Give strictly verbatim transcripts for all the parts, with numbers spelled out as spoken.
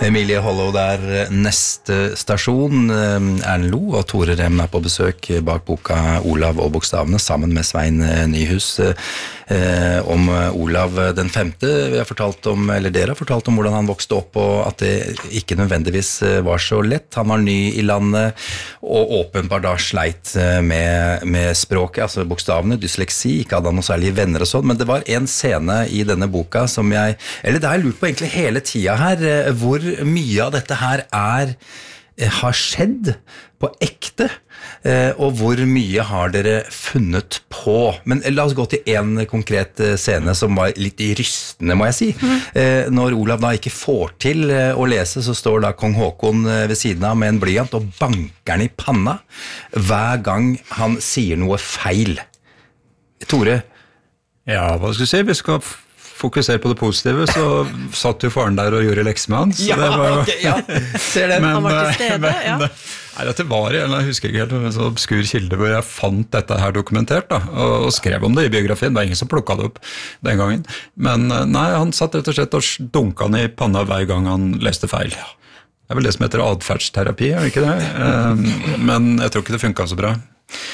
Emilie Hollow der, neste stasjon. Erlend Lo og Tore Rem er på besøk bak boka Olav og bokstavene, sammen med Svein Nyhus, eh, om Olav den femte. Vi har fortalt om, eller dere har fortalt om hvordan han vokste opp, og at det ikke nødvendigvis var så lett. Han var ny i landet, og åpenbart da sleit med, med språket, altså bokstavene, dysleksi, ikke hadde han noe særlig venner og sånn, men det var en scene i denne boka som jeg, eller det har jeg lurt på egentlig hele tida her, hvor mye av dette her er, har skjedd på ekte, og hvor mye har dere funnet på. Men la oss gå til en konkret scene som var litt rystende, må jeg si. Mm. Når Olav da ikke får til å lese, så står da kong Håkon ved siden av med en blyant og banker han i panna hver gang han sier noe feil. Tore? Ja, hva skal jeg si? Vi skal fokusere på det positive, så satt jo faren der og gjorde lekser med han. Ja, det var, okay, ja, ser det. Men, han var til stede, men, ja. Nei, dette var, jeg husker ikke helt, en så obskur kilde hvor jeg fant dette her dokumentert, da, og, og skrev om det i biografien. Det var ingen som plukket det opp den gangen. Men nei, han satt rett og slett og dunket han i panna hver gang han leste feil. Det er vel det som heter adferdsterapi, er det ikke det? Men jeg tror ikke det funket så bra.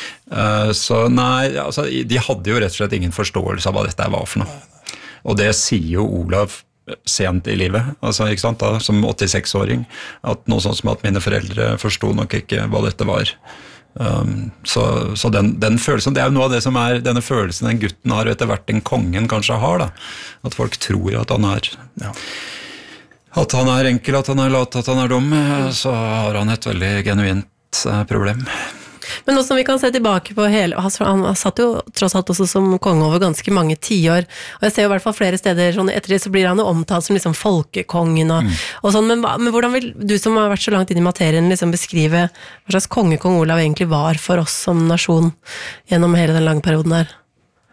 Så nei, altså, de hadde jo rett og slett ingen forståelse av hva dette var for noe. Og det sier jo Olav sent i livet, altså, ikke sant, da, som åttiseks-åring, at noe sånt som at mine foreldre forstod nok ikke hva dette var. Um, så så den, den følelsen, det er jo noe av det som er denne følelsen den gutten har, og etter hvert den kongen kanskje har, da. At folk tror at han er, ja, at han er enkel, at han er lat, at han er dum, så har han et veldig genuint uh, problem. Men nå som vi kan se tilbake på hele, han satt jo tross alt også som konge over ganske mange tiår, og jeg ser jo i hvert fall flere steder, sånn, etter det så blir han jo omtalt som liksom folkekongen og, mm. og sånn, men, men hvordan vil du som har vært så langt inn i materien liksom beskrive hva slags konge kong Olav egentlig var for oss som nasjon gjennom hele den lange perioden her?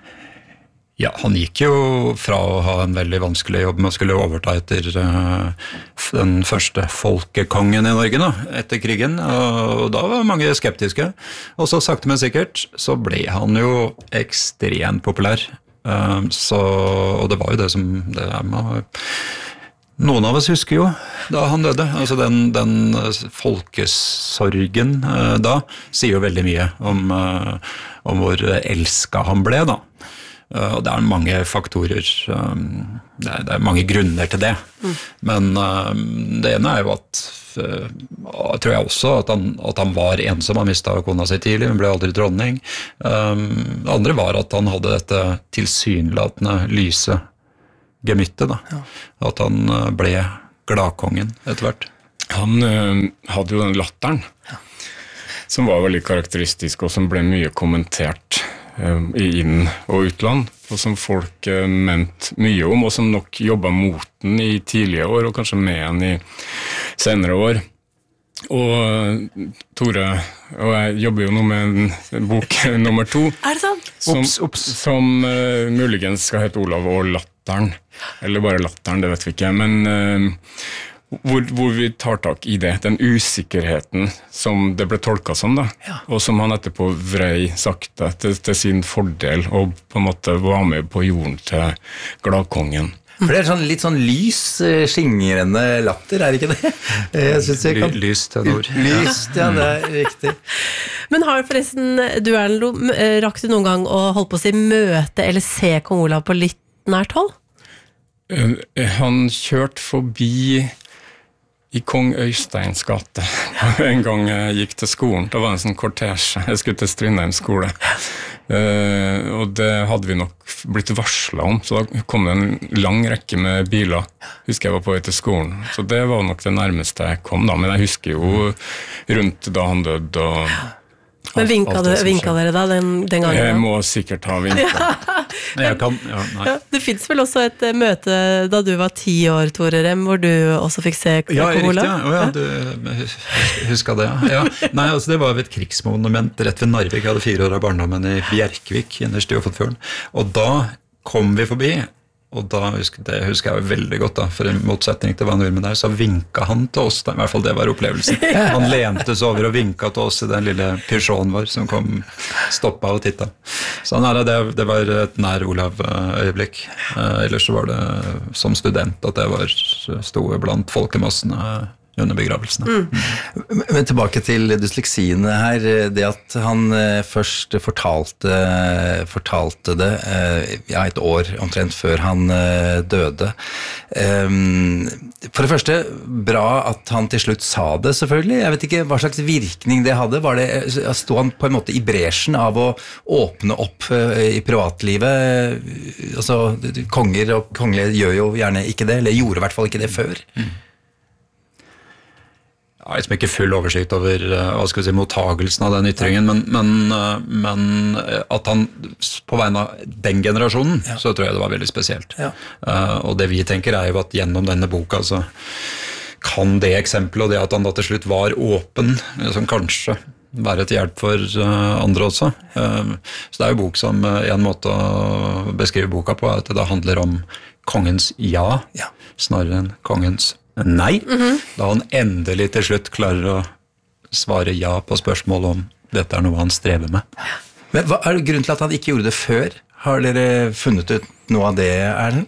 Ja, han gikk jo fra å ha en veldig vanskelig jobb med å skulle overta etter uh, den første folkekongen i Norge da, etter krigen, og da var mange skeptiske. Og så sakte men sikkert så ble han jo ekstremt populær. Uh, så, og det var jo det som det er med, noen av oss husker jo da han døde. Altså den, den folkesorgen uh, da sier jo veldig mye om, uh, om hvor elsket han ble da. Og det er mange faktorer, det er, det er mange grunner til det. Mm. Men det ene er jo at, jeg tror jeg også, at han, at han var ensom, han mistet kona si tidlig, hun ble aldri dronning. Det andre var at han hadde dette tilsynelatende lyse gemyttet, da. Ja. At han ble gladkongen etter hvert. Han øh, hadde jo den latteren, ja, som var veldig karakteristisk, og som ble mye kommentert i inn- og utland, og som folk uh, ment mye om, og som nok jobbet mot den i tidlige år, og kanskje med den i senere år. Og Tore, og jeg jobber jo nå med en bok nummer to, er det sant? som, Ops, ops. som uh, muligens skal hete Olav og Latteren, eller bare Latteren, det vet vi ikke, men uh, Hvor, hvor vi tar tak i det, den usikkerheten som det ble tolket som, da, ja, og som han etterpå vrei sakte til, til sin fordel, og på en måte var med på jorden til gladkongen. For det er sånn, litt sånn lys, skingrende latter, er det ikke det? Jeg synes jeg kan... Lyst til ord. Lyst, ja, det er riktig. Men har forresten, du Erlend Lo, rakk du noen gang å holde på å si møte eller se kong Olav på litt nært hold? Han kjørte forbi i Kong Øysteins gate en gang jeg gikk til skolen. Da var det en sånn kortesje. Jeg skulle til Strindheim skole. Uh, og det hadde vi nok blitt varslet om, så da kom det en lang rekke med biler. Husker jeg var på vei til skolen. Så det var nok det nærmeste jeg kom da. Men jeg husker jo rundt da han døde og... Men vinket, du, vinket dere da den, den gangen? Jeg må sikkert ha vinket. Jeg kan, ja, nei. Ja, det finnes vel også et møte da du var ti år, Tore Rem, hvor du også fikk se ja, kong Olav? Ja, ja, du husker det, ja. ja. Nei, altså det var jo et krigsmonument rett ved Narvik. Jeg hadde fire år av barndommen i Bjerkvik, innerst i Ofotenfjorden. Og da kom vi forbi Og da husker, det husker jeg jo veldig godt, da, for i motsetning til hva han gjorde med deg, så vinka han til oss, da. I hvert fall det var opplevelsen. Han lente seg over og vinka til oss i den lille Peugeoten vår som kom, stoppa og titta. Så nei, det, det var et nær Olav-øyeblikk. Eh, ellers så var det som student at jeg var, sto blant folkemassene under begravelsene. Mm. Men tilbake til dysleksiene her, det at han først fortalte, fortalte det ja, et år omtrent før han døde. For det første, bra at han til slutt sa det, selvfølgelig. Jeg vet ikke hva slags virkning det hadde. Var det, stod han på en måte i bresjen av å åpne opp i privatlivet? Altså, konger og kongelige gjør jo gjerne ikke det, eller gjorde i hvert fall ikke det før. Mm. Jeg har liksom ikke full oversikt over hva skal vi si, mottagelsen av den ytringen, men, men, men at han på vegne av den generasjonen, ja. Så tror jeg det var veldig spesielt. Ja. Uh, og det vi tenker er jo at gjennom denne boka så kan det eksempelet, og det at han da til slutt var åpen, som kanskje være et hjelp for uh, andre også. Uh, så det er jo bok som uh, en måte å beskrive boka på, at det da handler om kongens ja, ja. Snarere enn kongens nei, mm-hmm. Da han endelig til slutt klarer å svare ja på spørsmål om dette er noe han strever med. Men hva er grunnen til at han ikke gjorde det før? Har dere funnet ut noe av det, Erlend?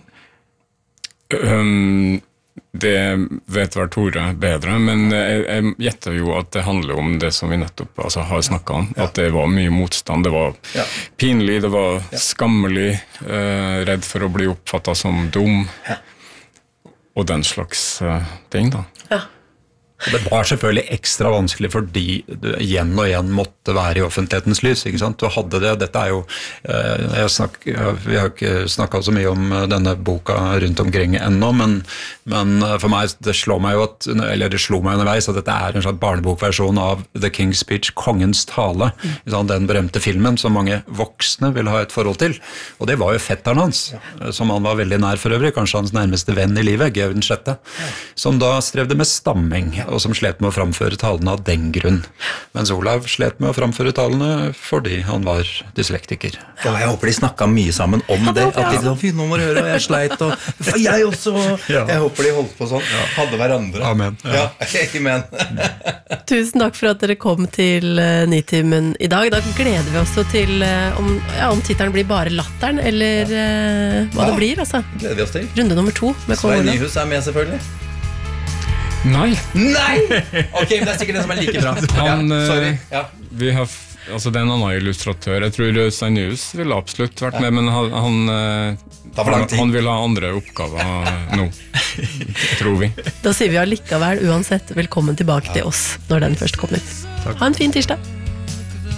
Um, det vet vel Tore bedre, men jeg, jeg gjetter jo at det handler om det som vi nettopp altså, har snakket om, ja. At det var mye motstand, det var ja. Pinlig, det var ja. Skammelig, uh, redd for å bli oppfattet som dum. Ja. Og den slags uh, ting da. Ja. Det var selvfølgelig ekstra vanskelig fordi du igjen og igjen måtte være i offentlighetens lys, ikke sant? Du hadde det, dette er jo, uh, jeg snak, vi har ikke snakket så mye om denne boka rundt omkring ennå, men, men for meg, det slår meg jo at, eller det slo meg underveis at dette er en slags barnebokversjon av The King's Speech, Kongens tale, mm. den berømte filmen som mange voksne vil ha et forhold til, og det var jo fetteren hans, ja. Som han var veldig nær for øvrig, kanskje hans nærmeste venn i livet, Georg den sjette, ja. Som da strevde med stamming, og som slet med å framføre talene av den grunn. Mens Olav slet med å framføre talene fordi han var dyslektiker. Ja, jeg håper de snakket mye sammen om det. At de sånn, nå må du høre, og jeg sleit, og for jeg også. Ja. Jeg håper de holdt på sånn. Ja. Hadde hverandre. Amen. Ja, ja amen. Tusen takk for at dere kom til uh, Nitimen i dag. Da gleder vi oss til uh, om, ja, om tittelen blir bare latteren, eller uh, hva ja. Det blir, altså. Gleder vi oss til. Runde nummer to med Kong Olav. Svein Nyhus er med, selvfølgelig. Nei. Nei! Ok, men det er sikkert den som er like bra. Han, ja, sorry. Ja. Vi har, altså det er en annen illustratør. Jeg tror Stein Nyhus ville absolutt vært med, men han, han, han, han vil ha andre oppgaver nå, tror vi. Da sier vi allikevel uansett velkommen tilbake til oss når den først kommer. Ha en fin tirsdag.